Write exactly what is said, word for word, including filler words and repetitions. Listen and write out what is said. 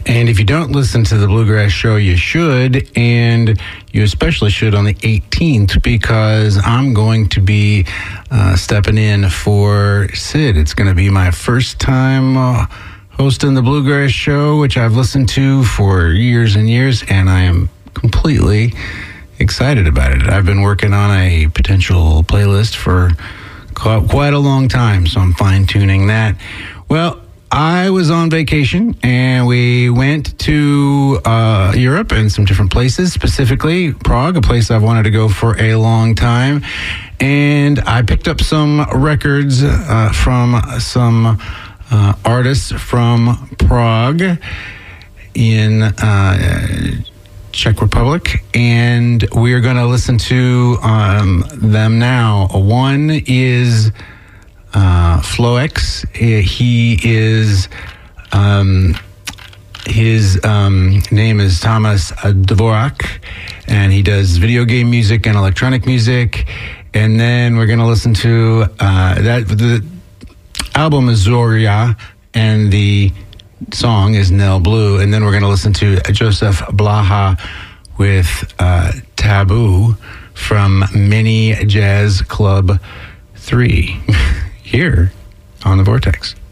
And if you don't listen to the Bluegrass Show, you should, and you especially should on the eighteenth, because I'm going to be uh, stepping in for Sid. It's going to be my first time uh, hosting the Bluegrass Show, which I've listened to for years and years, and I am completely excited about it. I've been working on a potential playlist for quite a long time, so I'm fine-tuning that. Well, I was on vacation, and we went to uh, Europe and some different places, specifically Prague, a place I've wanted to go for a long time. And I picked up some records uh, from some uh, artists from Prague in uh, Czech Republic, and we're going to listen to um, them now. One is uh, Floex. He is, um, his um, name is Thomas Dvorak, and he does video game music and electronic music. And then we're going to listen to uh, that. The album is Zoria, and the song is Nell Blue. And then we're going to listen to Joseph Blaha with uh, Taboo from Mini Jazz Club three here on The Vortex.